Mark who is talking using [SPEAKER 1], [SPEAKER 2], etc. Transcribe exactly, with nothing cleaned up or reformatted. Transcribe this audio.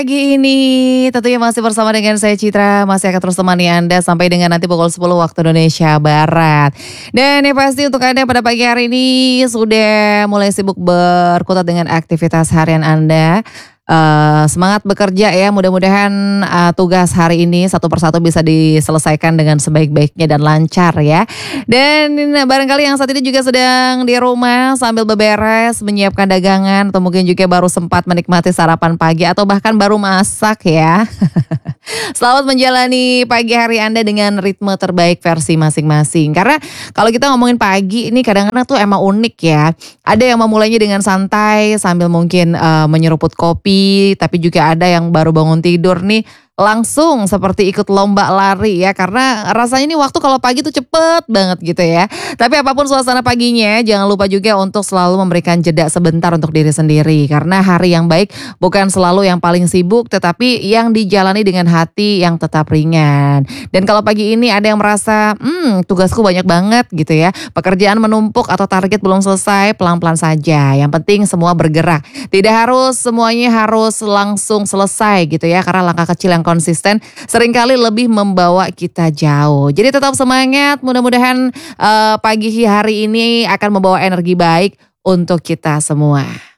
[SPEAKER 1] Pagi ini tentunya masih bersama dengan saya Citra, masih akan terus temani Anda sampai dengan nanti pukul sepuluh waktu Indonesia Barat. Dan yang pasti untuk Anda pada pagi hari ini sudah mulai sibuk berkutat dengan aktivitas harian Anda. Eh, semangat bekerja ya, mudah-mudahan eh, tugas hari ini satu persatu bisa diselesaikan dengan sebaik-baiknya dan lancar ya. Dan barangkali yang saat ini juga sedang di rumah sambil beberes, menyiapkan dagangan atau mungkin juga baru sempat menikmati sarapan pagi atau bahkan baru masak ya. Selamat menjalani pagi hari Anda dengan ritme terbaik versi masing-masing. Karena kalau kita ngomongin pagi ini kadang-kadang tuh emang unik ya. Ada yang memulainya dengan santai sambil mungkin uh, menyeruput kopi, tapi juga ada yang baru bangun tidur nih langsung seperti ikut lomba lari ya, karena rasanya ini waktu kalau pagi tuh cepet banget gitu ya. Tapi apapun suasana paginya, jangan lupa juga untuk selalu memberikan jeda sebentar untuk diri sendiri, karena hari yang baik bukan selalu yang paling sibuk, tetapi yang dijalani dengan hati yang tetap ringan. Dan kalau pagi ini ada yang merasa hmm tugasku banyak banget gitu ya, pekerjaan menumpuk atau target belum selesai, pelan-pelan saja, yang penting semua bergerak. Tidak harus semuanya harus langsung selesai gitu ya, karena langkah kecil yang konsisten seringkali lebih membawa kita jauh. Jadi tetap semangat, mudah-mudahan uh, pagi hari ini akan membawa energi baik untuk kita semua.